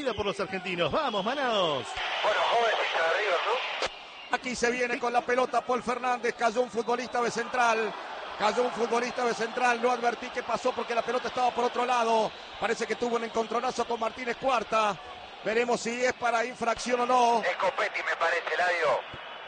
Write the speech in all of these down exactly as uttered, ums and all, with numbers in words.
merecida por los argentinos. ¡Vamos, Manaos! Bueno, joven hincha de River, ¿no? Aquí se viene con la pelota Paul Fernández. Cayó un futbolista de Central. Cayó un futbolista de Central. No advertí qué pasó porque la pelota estaba por otro lado. Parece que tuvo un encontronazo con Martínez Cuarta. Veremos si es para infracción o no. Es Copetti, me parece, Eladio.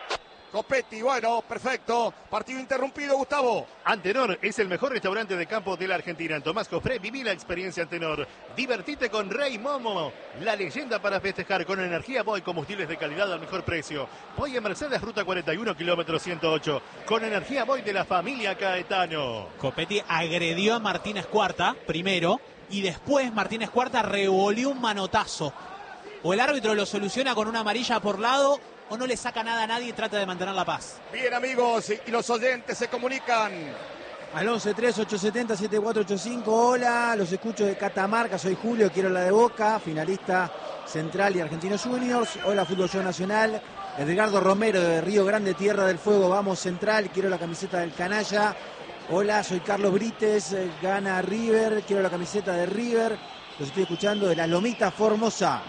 Copetti, bueno, perfecto. Partido interrumpido, Gustavo. Antenor es el mejor restaurante de campo de la Argentina. En Tomás Cofré, viví la experiencia Antenor. Divertite con Rey Momo, la leyenda para festejar con energía Boy, combustibles de calidad al mejor precio. Boy en Mercedes, ruta cuarenta y uno, kilómetro ciento ocho. Con energía Boy de la familia Caetano. Copetti agredió a Martínez Cuarta primero y después Martínez Cuarta revolvió un manotazo. O el árbitro lo soluciona con una amarilla por lado o no le saca nada a nadie y trata de mantener la paz. Bien, amigos, y los oyentes se comunican. Al once tres ocho siete cero siete cuatro ocho cinco, hola, los escucho de Catamarca, soy Julio, quiero la de Boca, finalista Central y Argentinos Juniors. Hola, Fútbol Show Nacional. Edgardo Romero de Río Grande, Tierra del Fuego, vamos Central, quiero la camiseta del Canalla. Hola, soy Carlos Brites, gana River, quiero la camiseta de River. Los estoy escuchando de la Lomita Formosa.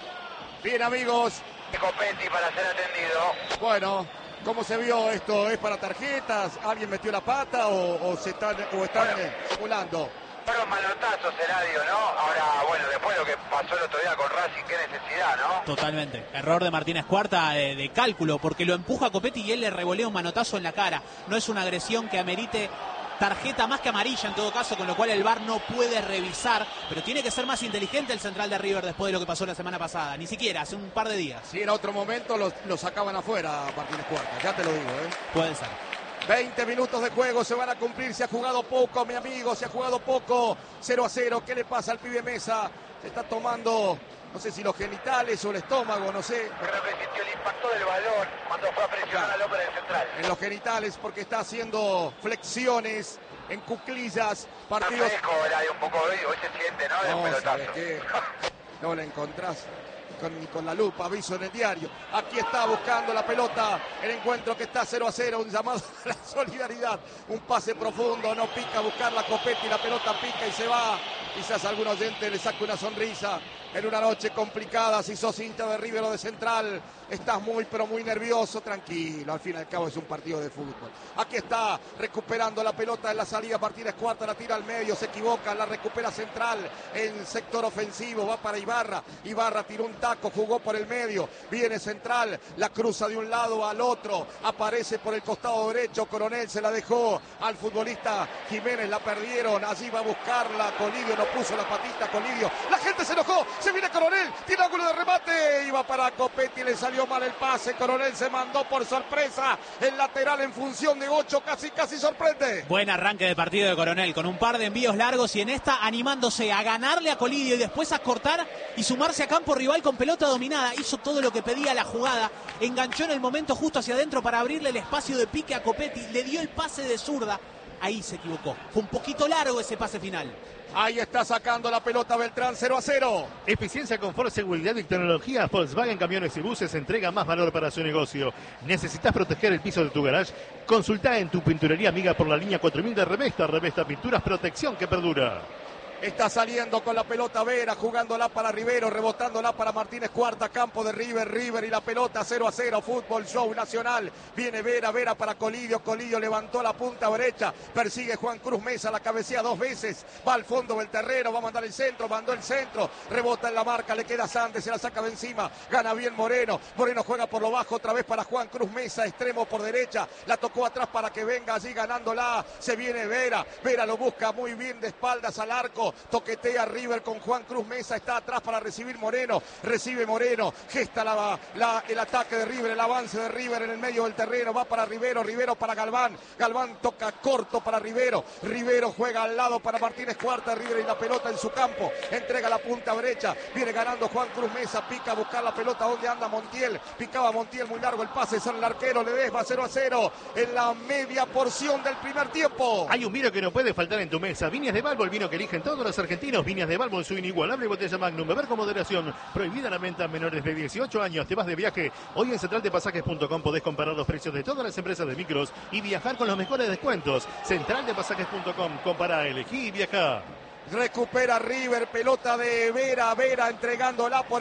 Bien, amigos. Copetti para ser atendido. Bueno, ¿cómo se vio esto? ¿Es para tarjetas? ¿Alguien metió la pata o, o se están, o están Bueno. eh, simulando? Fueron manotazos, Eladio, ¿no? Ahora, bueno, después lo que pasó el otro día con Racing, qué necesidad, ¿no? Totalmente. Error de Martínez Cuarta de, de cálculo, porque lo empuja a Copetti y él le revolea un manotazo en la cara. No es una agresión que amerite tarjeta más que amarilla en todo caso, con lo cual el V A R no puede revisar, pero tiene que ser más inteligente el central de River después de lo que pasó la semana pasada, ni siquiera, hace un par de días. Si era otro momento, lo, lo sacaban afuera Martínez Cuarta, ya te lo digo, ¿eh? Puede ser. veinte minutos de juego, se van a cumplir, se ha jugado poco, mi amigo, se ha jugado poco, cero a cero, ¿qué le pasa al pibe Mesa? Se está tomando, no sé si los genitales o el estómago, no sé. Creo que sintió el impacto del balón cuando fue a presionar al hombre del Central. En los genitales, porque está haciendo flexiones en cuclillas, partidos... Está fresco, Eladio, un poco hoy, hoy se siente, ¿no? De un No, ¿sabes pelotazo. qué? No la encontrás con, con la lupa, aviso en el diario. Aquí está buscando la pelota, el encuentro que está cero a cero, un llamado a la solidaridad, un pase profundo, no pica, buscar la Copetti, la pelota pica y se va. Quizás algún oyente le saque una sonrisa en una noche complicada. Si sos hincha de River o de Central, estás muy pero muy nervioso, tranquilo, al fin y al cabo es un partido de fútbol. Aquí está recuperando la pelota en la salida, Martínez Cuarta la tira al medio, se equivoca, la recupera Central en sector ofensivo, va para Ibarra, Ibarra tiró un taco, jugó por el medio, viene Central, la cruza de un lado al otro, aparece por el costado derecho, Coronel se la dejó al futbolista Jiménez, la perdieron, allí va a buscarla, Colidio no puso la patita, Colidio, la gente se enojó, se viene Coronel, tiene ángulo de remate, iba para Copetti, le salió mal el pase, Coronel se mandó por sorpresa, el lateral en función de ocho, casi casi sorprende. Buen arranque de partido de Coronel, con un par de envíos largos y en esta animándose a ganarle a Colidio y después a cortar y sumarse a campo rival con pelota dominada, hizo todo lo que pedía la jugada, enganchó en el momento justo hacia adentro para abrirle el espacio de pique a Copetti, le dio el pase de zurda, ahí se equivocó, fue un poquito largo ese pase final. Ahí está sacando la pelota Beltrán, cero a cero. Eficiencia, confort, seguridad y tecnología. Volkswagen Camiones y Buses entrega más valor para su negocio. ¿Necesitas proteger el piso de tu garage? Consulta en tu pinturería amiga por la línea cuatro mil de Revesta. Revesta Pinturas, protección que perdura. Está saliendo con la pelota Vera, jugándola para Rivero, rebotándola para Martínez Cuarta, campo de River, River y la pelota cero a cero, Fútbol Show Nacional. Viene Vera, Vera para Colidio, Colidio levantó la punta derecha, persigue Juan Cruz Mesa, la cabecea dos veces, va al fondo del terreno, va a mandar el centro, mandó el centro, rebota en la marca, le queda Sandes, se la saca de encima, gana bien Moreno, Moreno juega por lo bajo, otra vez para Juan Cruz Mesa, extremo por derecha, la tocó atrás para que venga allí ganándola, se viene Vera, Vera lo busca muy bien de espaldas al arco, toquetea River con Juan Cruz Mesa, está atrás para recibir Moreno, recibe Moreno, gesta la, la, el ataque de River, el avance de River en el medio del terreno, va para Rivero, Rivero para Galván, Galván toca corto para Rivero, Rivero juega al lado para Martínez Cuarta, River y la pelota en su campo, entrega la punta derecha, viene ganando Juan Cruz Mesa, pica a buscar la pelota, donde anda Montiel, picaba Montiel, muy largo el pase, sale el arquero, Ledesma cero a cero, en la media porción del primer tiempo. Hay un vino que no puede faltar en tu mesa, Viñas de Balbo, el vino que eligen todos los argentinos. Viñas de Balbo en su inigualable botella Magnum. Beber con moderación. Prohibida la venta a menores de dieciocho años. Te vas de viaje. Hoy en central de pasajes punto com podés comparar los precios de todas las empresas de micros y viajar con los mejores descuentos. central de pasajes punto com. Compara, elegí y viaja. Recupera River, pelota de Vera, Vera entregándola por